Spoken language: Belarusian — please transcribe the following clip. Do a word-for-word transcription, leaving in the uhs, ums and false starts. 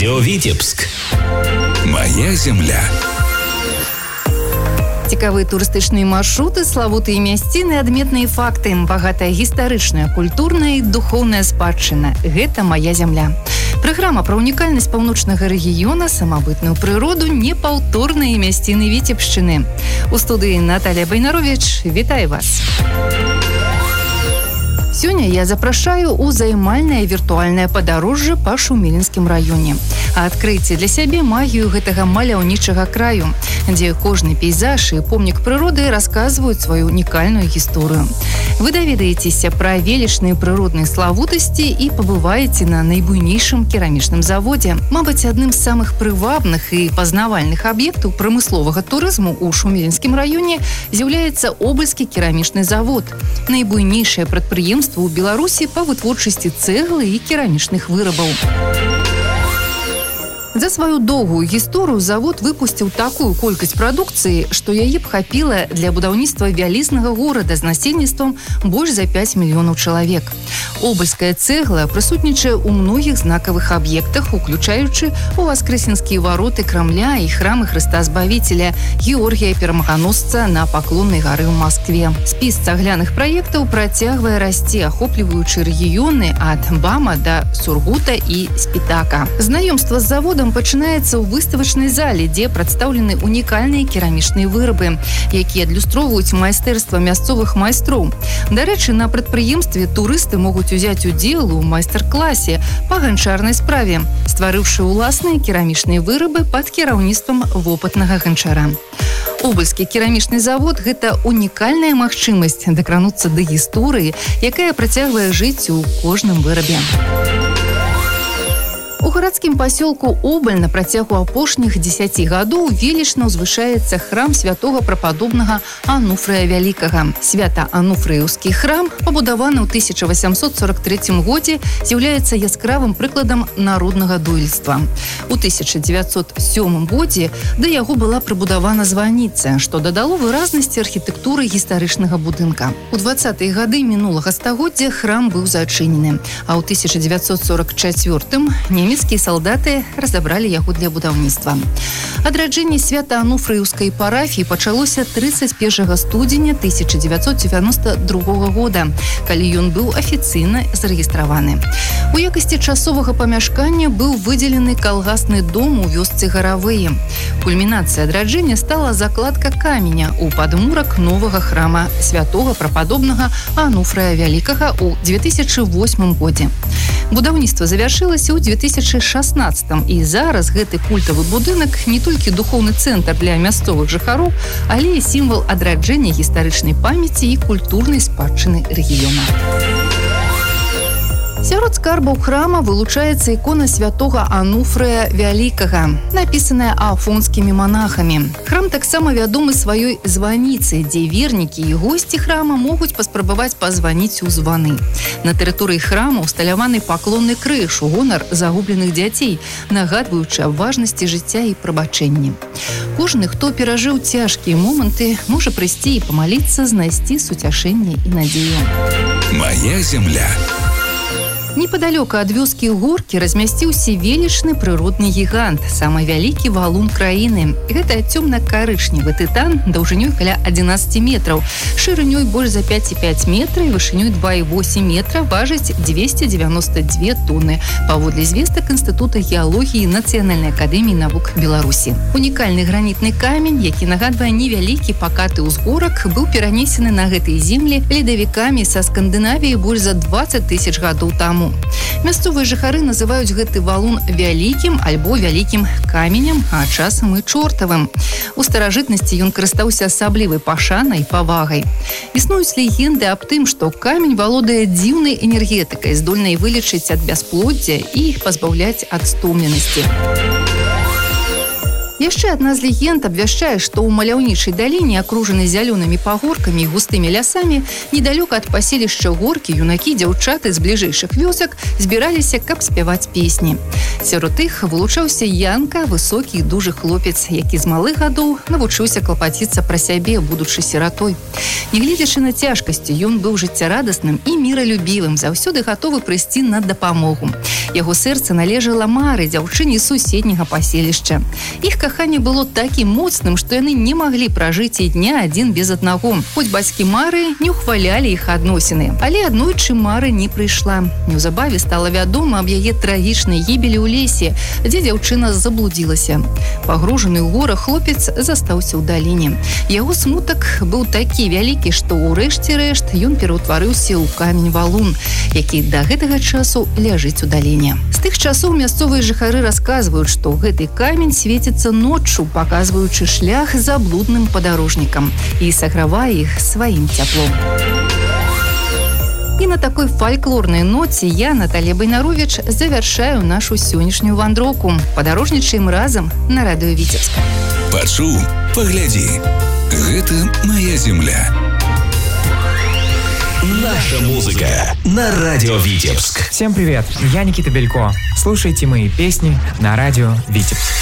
Радио Витебск. Моя земля. Цікавыя турыстычныя маршруты, славутыя мясціны, адметныя факты, багатая гістарычная, культурная і духоўная спадчына. Гэта «Моя земля». Праграма пра унікальнасць паўночнага рэгіёна, самабытную прыроду, непаўторныя мясціны Віцебшчыны. У студыі Наталья Байнарович. Вітаю вас! Сёння я запрашаю ў займальнае віртуальнае падарожжа па Шумілінскім раёне. А адкрыйце для сябе магію гэтага маляўнічага краю, дзе кожны пейзаж і помнік прыроды расказваюць сваю унікальную гісторыю. Вы даведаецеся пра велічныя прыродныя славутасці і пабываеце на найбуйнейшым керамічным заводзе. Мабыць, адным з самых прывабных і пазнавальных аб'ектаў прамысловага турызму ў Шумілінскім раёне з'яўляецца Обальскі керамічны завод, найбуйнейшае прадпрыемства у Беларусі па вытворчасці цэглы і керамічных вырабаў. За сваю доўгую гісторыю завод выпусціў такую колькасць прадукцыі, што яе б хапіла для будаўніцтва вялізнага горада з насельніцтвам больш за пяць мільёнаў чалавек. Обальская цэгла прысутнічае ў многіх знакавых аб'ектах, уключаючы у васкрэсенскія вароты Крамля і храмы Хрыста Збавіцеля, Георгія Перамаганосца на Паклоннай гары ў Маскве. Спіс цагляных праектаў працягвае расці, ахопліваючы рэгіёны ад Бама да Сургута і Спітака. Знаёмства з заводам пачынаецца ў выставачнай зале, дзе прадстаўлены унікальныя керамічныя вырабы, якія адлюстроўваюць майстэрства мясцовых майстроў. Дарэчы, на прадпрыемстве турысты могуць узяць удзел у майстар-класе па ганчарнай справе, стварыўшы ўласныя керамічныя вырабы пад кіраўніцтвам вопытнага ганчара. Обальскі керамічны завод – гэта унікальная магчымасць дакрануцца да гісторыі, якая працягвае жыць у кожным вырабе. У гарадскім пасёлку Обаль на працягу апошніх дзесяці гадоў велічна ўзвышаецца храм святога прападобнага Ануфрыя Вялікага. Свята-Ануфрыеўскі храм, пабудаваны ў тысяча васямсот сорак трэцім годзе, з'яўляецца яскравым прыкладам народнага дойлідства. У тысяча дзевяцьсот сёмым годзе да яго была прыбудавана званіца, што дадало выразнасці архітэктуры гістарычнага будынка. У дваццатыя гады мінулага стагоддзя храм быў зачынены, а ў тысяча дзевяцьсот сорак чацвёртым немец Нямецкія салдаты разабралі яго для будаўніцтва. Адраджэнне свята-ануфрыеўскай парафіі пачалося трыццаць першага студзеня тысяча дзевяцьсот дзевяноста другога года, калі ён быў афіцыйна зарэгістраваны. У якасці часовага памяшкання быў выдзелены калгасны дом у вёсцы Гаравыя. Кульмінацыя адраджэння стала закладка каменя ў падмурак новага храма святога прападобнага Ануфрыя Вялікага ў дзве тысячы восьмым годзе. Будаўніцтва завяршылася ў дзве тысячы шаснаццатым, і зараз гэты культавы будынак не толькі духоўны цэнтр для мясцовых жыхароў, але і сімвал адраджэння гістарычнай памяці і культурнай спадчыны рэгіёна. Сярод скарбаў храма вылучаецца ікона святога Ануфрыя Вялікага, напісаная афонскімі манахамі. Храм таксама вядомы сваёй званіцай, дзе вернікі і госці храма могуць паспрабаваць пазваніць у званы. На тэрыторыі храма ўсталяваны паклонны крыж у гонар загубленых дзяцей, нагадваючы аб важнасці жыцця і прабачэнні. Кожны, хто перажыў цяжкія моманты, можа прыйсці і памаліцца, знайсці суцяшэнне і надзею. Моя земля. Непадалёка ад вёскі Горкі размясціўся велічны прыродны гігант, самы вялікі валун краіны. Гэта цёмна-карычневы тытан даўжынёй каля адзінаццаць метраў, шырынёй больш за пяць і пяць метра і вышынёй два і восем метра, важыць дзвесце дзевяноста дзве тоны, паводле звестак Інстытута геалогіі Нацыянальнай акадэміі навук Беларусі. Унікальны гранітны камень, які нагадвае невялікі пакаты ўзгорак, быў перанесены на гэтай землі ледавікамі са Скандынавіі больш за дваццаць тысяч гадоў таму. Мясцовыя жыхары называюць гэты валун вялікім альбо вялікім каменем, а часам і чортавым. У старажытнасці ён карыстаўся асаблівай пашанай і павагай. Існуюць легенды аб тым, што камень валодае дзіўнай энергетыкай, здольнай вылечыць ад бясплоддзя і пазбаўляць ад стомленасці. Яшчэ адна з легенд абвяшчае, што ў маляўнічай даліне, акружанай зялёнымі пагоркамі і густымі лясамі, недалёка ад паселішча Горкі юнакі, дзяўчаты з бліжэйшых вёсак збіраліся, каб спяваць песні. Сярод іх вылучаўся Янка, высокі і дужы хлопец, які з малых гадоў навучыўся клапаціцца пра сябе, будучы сіратой. Нягледзячы на цяжкасці, ён быў жыццярадасным і міралюбівым, заўсёды гатовы прыйсці на дапамогу. Яго сэрца належала Мары, дзяўчыне з суседняга паселішча. Іх каханне было такім моцным, што яны не маглі пражыць і дня адзін без аднаго. Хоць бацькі Мары не ўхвалялі іх адносіны. Але аднойчы Мары не прыйшла. Неўзабаве стала вядома аб яе трагічнай гібелі ў лесе, дзе дзяўчына заблудзілася. Пагружаны ў гора, хлопец застаўся ў даліне. Яго смутак быў такі вялікі, што ў рэшце рэшт ён пераўтварыўся ў камень-валун, які да гэтага часу ляжыць у даліне. З тых часоў мясцовыя жыхары расказваюць, што гэты камень свеціцца ноччу, паказваючы шлях заблудным падарожнікам і сагравае іх сваім цяплом. І на такой фальклорнай ноце я, Наталья Байнарович, завяршаю нашу сённяшнюю вандроўку. Падарожнічаем разам на радыё Віцебск. Пачуў, паглядзі. Гэта моя земля. Наша музыка на радио Витебск. Всем привет, я Никита Белько. Слушайте мои песни на радио Витебск.